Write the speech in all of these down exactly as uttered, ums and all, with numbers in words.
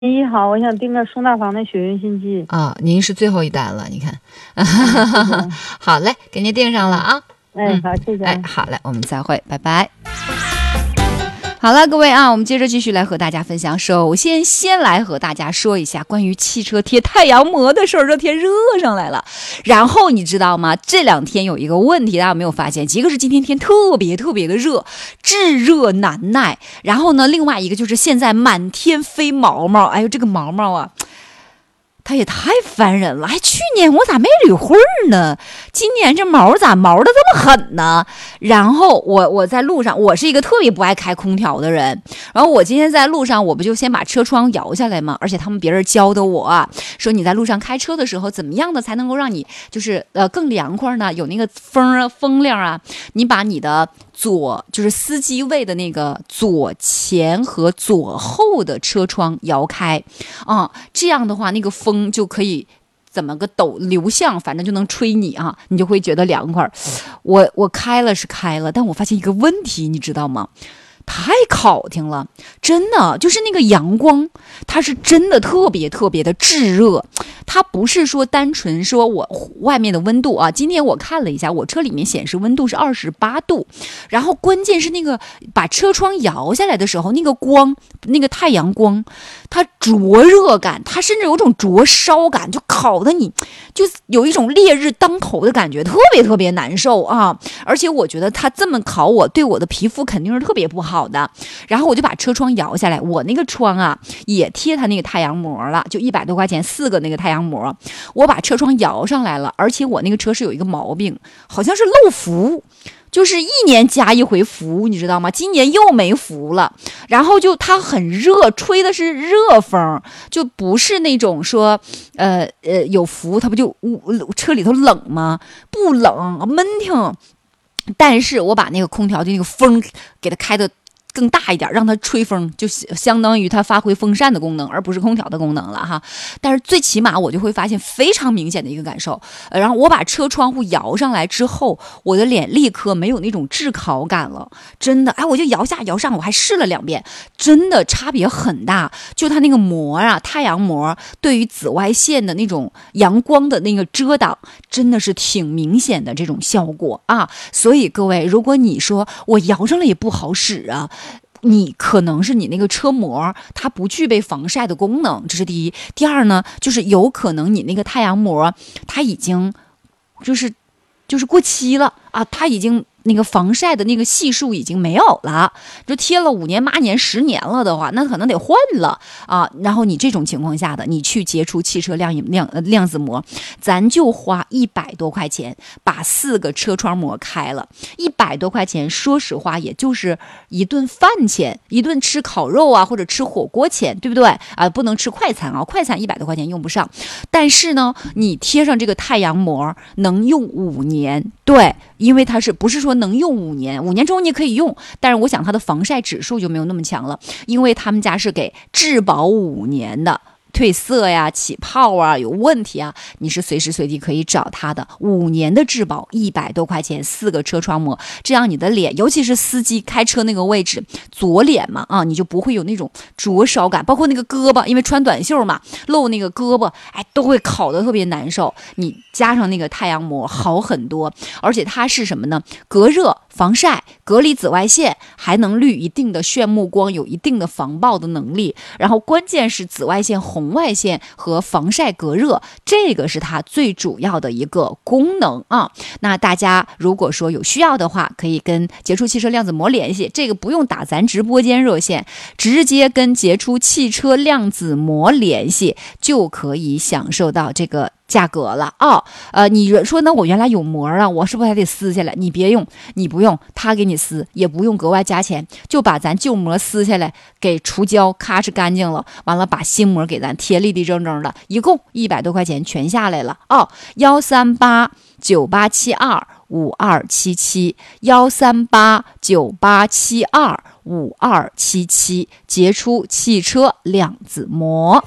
你好，我想订个松大房的雪运新机啊、哦，您是最后一单了，你看，好嘞，给您订上了啊。 哎，好，谢谢。 哎，好嘞，我们再会，拜拜。好了，各位啊，我们接着继续来和大家分享。首先，先来和大家说一下关于汽车贴太阳膜的事儿。这天热上来了，然后你知道吗？这两天有一个问题，大家有没有发现？一个是今天天特别特别的热，炙热难耐。然后呢，另外一个就是现在满天飞毛毛。哎呦，这个毛毛啊！它也太烦人了，还去年我咋没捋会儿呢？今年这毛咋毛的这么狠呢？然后我我在路上，我是一个特别不爱开空调的人，然后我今天在路上，我不就先把车窗摇下来吗？而且他们别人教的我、啊、说你在路上开车的时候，怎么样的才能够让你就是呃更凉快呢？有那个风啊风量啊，你把你的左就是司机位的那个左前和左后的车窗摇开啊、嗯，这样的话那个风就可以怎么个抖流向，反正就能吹你啊，你就会觉得凉快。我我开了是开了，但我发现一个问题，你知道吗？太考挺了，真的就是那个阳光，它是真的特别特别的炙热，它不是说单纯说我外面的温度啊。今天我看了一下，我车里面显示温度是二十八度，然后关键是那个把车窗摇下来的时候，那个光，那个太阳光，它灼热感，它甚至有种灼烧感，就烤的你就有一种烈日当头的感觉，特别特别难受啊！而且我觉得它这么烤我，对我的皮肤肯定是特别不好的。然后我就把车窗摇下来，我那个窗啊也贴它那个太阳膜了，就一百多块钱四个那个太阳膜，我把车窗摇上来了。而且我那个车是有一个毛病，好像是漏浮，就是一年加一回浮，你知道吗？今年又没浮了，然后就它很热，吹的是热风，就不是那种说呃呃有浮它不就车里头冷吗？不冷，闷挺。但是我把那个空调的那个风给它开的更大一点，让它吹风，就相当于它发挥风扇的功能，而不是空调的功能了哈。但是最起码我就会发现非常明显的一个感受，呃，然后我把车窗户摇上来之后，我的脸立刻没有那种炙烤感了，真的，哎，我就摇下摇上，我还试了两遍，真的差别很大。就它那个膜啊，太阳膜对于紫外线的那种阳光的那个遮挡，真的是挺明显的这种效果啊。所以各位，如果你说我摇上来也不好使啊，你可能是你那个车膜它不具备防晒的功能，这是第一。第二呢，就是有可能你那个太阳膜它已经就是就是过期了啊，它已经那个防晒的那个系数已经没有了，就贴了五年八年十年了的话，那可能得换了啊。然后你这种情况下的，你去杰出汽车亮亮量子膜，咱就花一百多块钱把四个车窗膜开了，一百多块钱，说实话也就是一顿饭钱，一顿吃烤肉啊或者吃火锅钱，对不对啊？不能吃快餐啊，快餐一百多块钱用不上。但是呢，你贴上这个太阳膜能用五年，对，因为它是不是说能用五年，五年之后你可以用，但是我想它的防晒指数就没有那么强了，因为他们家是给质保五年的，褪色呀、起泡啊、有问题啊，你是随时随地可以找它的。五年的质保，一百多块钱，四个车窗膜，这样你的脸，尤其是司机开车那个位置，左脸嘛啊，你就不会有那种灼烧感，包括那个胳膊，因为穿短袖嘛，露那个胳膊，哎，都会烤得特别难受。你加上那个太阳膜，好很多，而且它是什么呢？隔热、防晒、隔离紫外线，还能滤一定的炫目光，有一定的防爆的能力。然后关键是紫外线、红外线和防晒隔热，这个是它最主要的一个功能啊。那大家如果说有需要的话，可以跟杰出汽车量子膜联系，这个不用打咱直播间热线，直接跟杰出汽车量子膜联系，就可以享受到这个价格了啊、哦！呃，你说呢？我原来有膜啊，我是不是还得撕下来？你别用，你不用，他给你撕，也不用格外加钱，就把咱旧膜撕下来，给除胶，咔哧干净了，完了把新膜给咱贴立立正正的，一共一百多块钱全下来了哦。幺三八九八七二五二七七，幺三八九八七二五二七七，杰出汽车量子膜。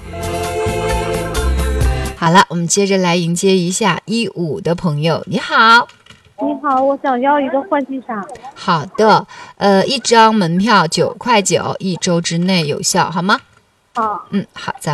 好了，我们接着来迎接一下一五的朋友。你好， 你好，我想要一个换季纱。 好的，呃，一张门票九块九，一周之内有效，好吗？ 好。 嗯，好，再